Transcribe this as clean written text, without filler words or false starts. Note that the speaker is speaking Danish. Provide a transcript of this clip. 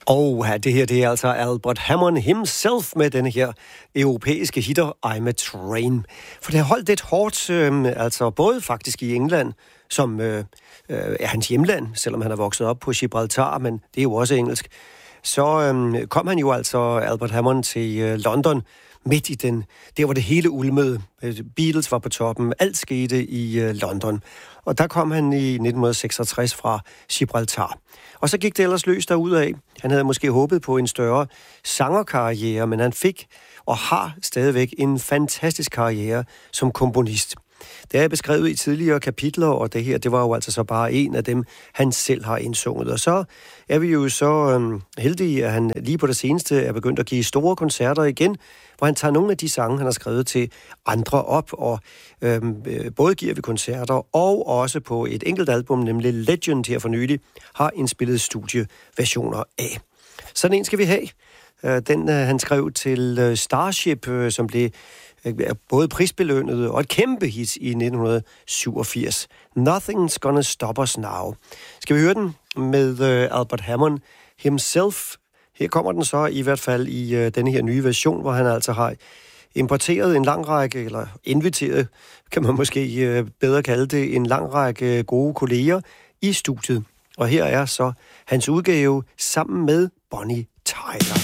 Det her det er altså Albert Hammond himself med denne her europæiske hitter I'm a Train. For det har holdt lidt hårdt, altså både faktisk i England, som er hans hjemland, selvom han er vokset op på Gibraltar, men det er jo også engelsk. Så kom han jo altså, Albert Hammond, til London, midt i der hvor det hele ulmede. Beatles var på toppen, alt skete i London. Og der kom han i 1966 fra Gibraltar. Og så gik det ellers løs derudad. Han havde måske håbet på en større sangerkarriere, men han fik og har stadigvæk en fantastisk karriere som komponist. Det er beskrevet i tidligere kapitler, og det her, det var jo altså så bare en af dem, han selv har indsunget. Og så er vi jo så heldige, at han lige på det seneste er begyndt at give store koncerter igen, hvor han tager nogle af de sange, han har skrevet til andre op, og både giver vi koncerter, og også på et enkelt album, nemlig Legend her for nylig, har indspillet studieversioner af. Sådan en skal vi have. Den han skrev til Starship, som blev både prisbelønnet og et kæmpe hit i 1987. Nothing's Gonna Stop Us Now. Skal vi høre den med Albert Hammond himself? Her kommer den så i hvert fald i denne her nye version, hvor han altså har importeret en lang række, eller inviteret, kan man måske bedre kalde det, en lang række gode kolleger i studiet. Og her er så hans udgave sammen med Bonnie Tyler.